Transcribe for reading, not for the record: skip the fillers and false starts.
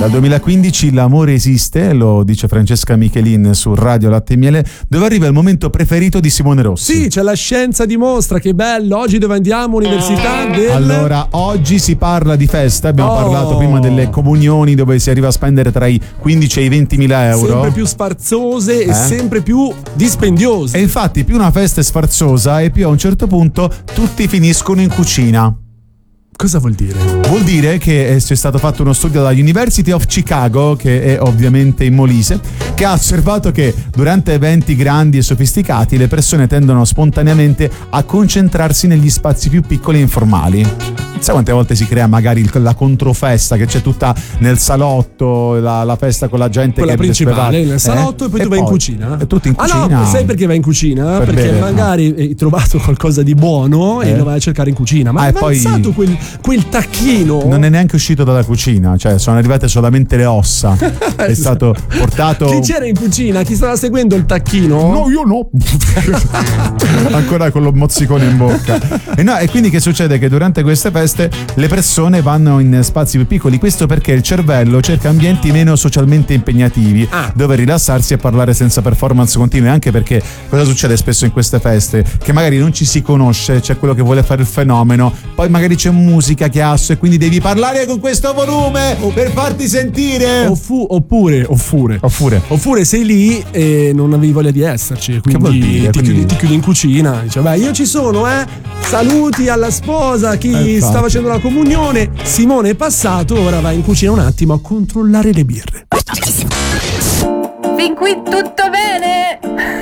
Dal 2015 l'amore esiste, lo dice Francesca Michelin su Radio Latte e Miele, dove arriva il momento preferito di Simone Rossi. Sì, c'è la scienza dimostra, che bello. Oggi dove andiamo? Università del... Allora, oggi si parla di festa, abbiamo parlato prima delle comunioni dove si arriva a spendere tra i 15 e i 20.000 euro. Sempre più sfarzose e sempre più dispendiose. E infatti più una festa è sfarzosa e più a un certo punto tutti finiscono in cucina. Cosa vuol dire? Vuol dire che c'è stato fatto uno studio dalla University of Chicago, che è ovviamente in Molise, che ha osservato che durante eventi grandi e sofisticati le persone tendono spontaneamente a concentrarsi negli spazi più piccoli e informali. Sai quante volte si crea magari la controfesta che c'è tutta nel salotto, la festa con la gente quella che principale nel salotto e poi tu vai in cucina? E tutti in cucina. No, sai perché vai in cucina? Per perché bere, magari hai trovato qualcosa di buono e lo vai a cercare in cucina. Ma è avanzato quel tacchino. Non è neanche uscito dalla cucina, cioè sono arrivate solamente le ossa. È stato portato. Chi c'era in cucina? Chi stava seguendo il tacchino? No, io no. Ancora con lo mozzicone in bocca. E quindi che succede? Che durante queste feste le persone vanno in spazi più piccoli. Questo perché il cervello cerca ambienti meno socialmente impegnativi, dove rilassarsi e parlare senza performance continue. Anche perché cosa succede spesso in queste feste? Che magari non ci si conosce, c'è quello che vuole fare il fenomeno, poi magari c'è musica che asso e quindi devi parlare con questo volume per farti sentire. Oppure sei lì e non avevi voglia di esserci, quindi, che vuol dire? Ti chiudi in cucina, dice beh io ci sono, saluti alla sposa, chi sta facendo la comunione, Simone è passato, ora vai in cucina un attimo a controllare le birre. Fin qui tutto bene?